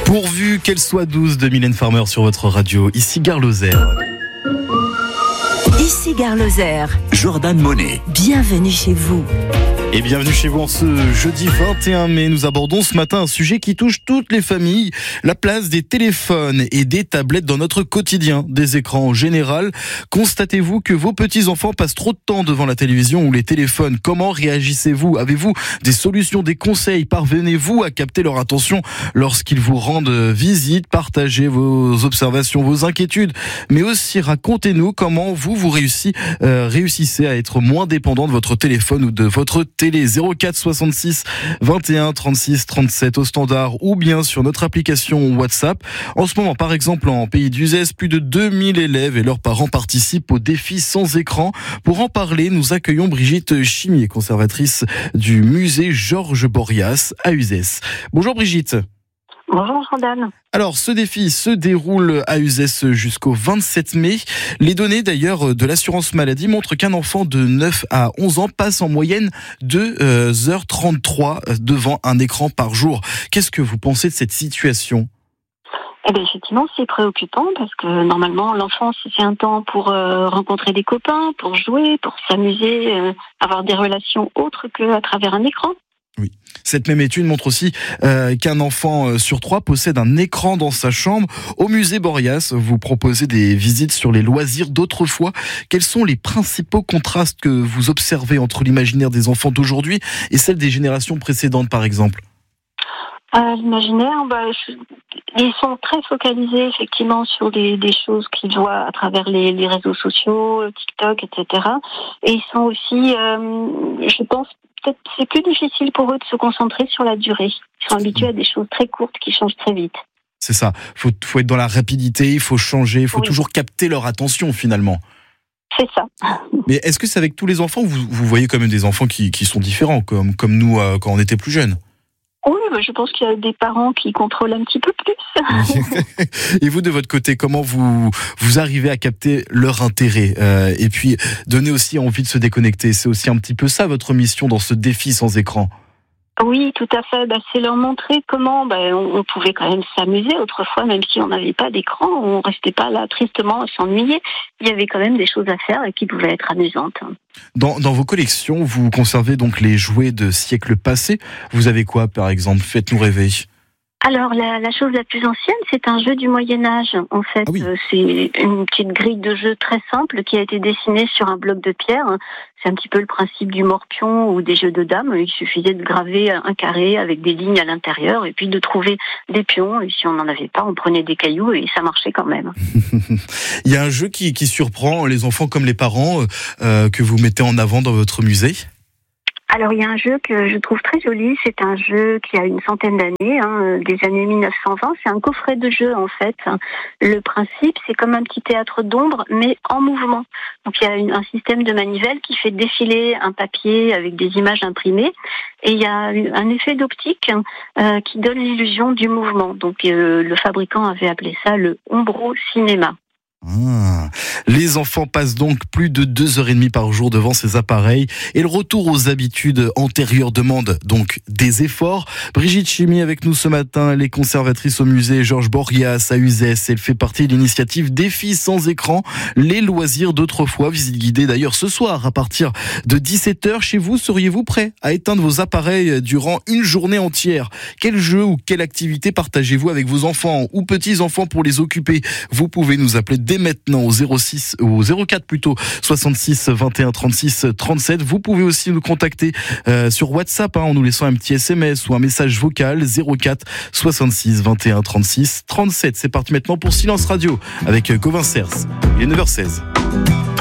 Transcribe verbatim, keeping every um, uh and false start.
Pourvu qu'elle soit douce de Mylène Farmer sur votre radio. Ici Gare Lozère. Ici Gare Lozère. Jordan Monet. Bienvenue chez vous. Et bienvenue chez vous en ce jeudi vingt et un mai. Nous abordons ce matin un sujet qui touche toutes les familles, la place des téléphones et des tablettes dans notre quotidien, des écrans en général. Constatez-vous que vos petits-enfants passent trop de temps devant la télévision ou les téléphones? Comment réagissez-vous? Avez-vous des solutions, des conseils? Parvenez-vous à capter leur attention lorsqu'ils vous rendent visite? Partagez vos observations, vos inquiétudes, mais aussi racontez-nous comment vous, vous réussissez, euh, réussissez à être moins dépendant de votre téléphone ou de votre télé. zéro quatre soixante-six vingt et un trente-six trente-sept au standard ou bien sur notre application WhatsApp. En ce moment, par exemple, en Pays d'Uzès, plus de deux mille élèves et leurs parents participent au défi sans écran. Pour en parler, nous accueillons Brigitte Chimier, conservatrice du musée Georges Borias à Uzès. Bonjour Brigitte. Bonjour Jordan. Alors, ce défi se déroule à Uzès jusqu'au vingt-sept mai. Les données d'ailleurs de l'assurance maladie montrent qu'un enfant de neuf à onze ans passe en moyenne deux heures trente-trois devant un écran par jour. Qu'est-ce que vous pensez de cette situation ? Eh bien, effectivement, c'est préoccupant parce que normalement, l'enfance, c'est un temps pour euh, rencontrer des copains, pour jouer, pour s'amuser, euh, avoir des relations autres qu'à travers un écran. Oui. Cette même étude montre aussi euh, qu'un enfant sur trois possède un écran dans sa chambre. Au musée Borias, vous proposez des visites sur les loisirs d'autrefois. Quels sont les principaux contrastes que vous observez entre l'imaginaire des enfants d'aujourd'hui et celle des générations précédentes, par exemple ? Euh, l'imaginaire, bah, ils sont très focalisés effectivement sur des, des choses qu'ils voient à travers les, les réseaux sociaux, TikTok, et cetera. Et ils sont aussi, euh, je pense, peut-être c'est plus difficile pour eux de se concentrer sur la durée. Ils sont habitués à des choses très courtes qui changent très vite. C'est ça. Faut, faut être dans la rapidité, il faut changer, il faut oui. toujours capter leur attention finalement. C'est ça. Mais est-ce que c'est avec tous les enfants ou vous, vous voyez quand même des enfants qui, qui sont différents, comme, comme nous euh, quand on était plus jeunes? Oui, bah je pense qu'il y a des parents qui contrôlent un petit peu plus. Et vous, de votre côté, comment vous, vous arrivez à capter leur intérêt euh, et puis donner aussi envie de se déconnecter? C'est aussi un petit peu ça votre mission dans ce défi sans écran? Oui, tout à fait. Bah, c'est leur montrer comment bah, on, on pouvait quand même s'amuser autrefois, même si on n'avait pas d'écran, on restait pas là tristement à s'ennuyer. Il y avait quand même des choses à faire et qui pouvaient être amusantes. Dans, dans vos collections, vous conservez donc les jouets de siècles passés. Vous avez quoi, par exemple? Faites-nous rêver. Alors, la, la chose la plus ancienne, c'est un jeu du Moyen-Âge. En fait, Ah oui. euh, c'est une petite grille de jeu très simple qui a été dessinée sur un bloc de pierre. C'est un petit peu le principe du morpion ou des jeux de dames. Il suffisait de graver un carré avec des lignes à l'intérieur et puis de trouver des pions. Et si on n'en avait pas, on prenait des cailloux et ça marchait quand même. Il y a un jeu qui, qui surprend les enfants comme les parents euh, que vous mettez en avant dans votre musée? Alors, il y a un jeu que je trouve très joli. C'est un jeu qui a une centaine d'années, hein, des années mille neuf cent vingt. C'est un coffret de jeu, en fait. Le principe, c'est comme un petit théâtre d'ombre, mais en mouvement. Donc, il y a une, un système de manivelle qui fait défiler un papier avec des images imprimées. Et il y a un effet d'optique euh, qui donne l'illusion du mouvement. Donc, euh, le fabricant avait appelé ça le Ombro Cinéma. Ah, les enfants passent donc plus de deux heures et demie par jour devant ces appareils et le retour aux habitudes antérieures demande donc des efforts. Brigitte Chimier avec nous ce matin, elle est conservatrice au musée Georges Borias à Uzès. Elle fait partie de l'initiative Défi sans écran, les loisirs d'autrefois. Visite guidée d'ailleurs ce soir à partir de dix-sept heures. Chez vous, seriez-vous prêt à éteindre vos appareils durant une journée entière? Quel jeu ou quelle activité partagez-vous avec vos enfants ou petits-enfants pour les occuper? Vous pouvez nous appeler dès maintenant au zéro six, au zéro quatre plutôt, soixante-six vingt et un trente-six trente-sept. Vous pouvez aussi nous contacter euh, sur WhatsApp hein, en nous laissant un petit S M S ou un message vocal zéro quatre soixante-six vingt et un trente-six trente-sept. C'est parti maintenant pour Silence Radio avec Gauvin Cers. Il est neuf heures seize.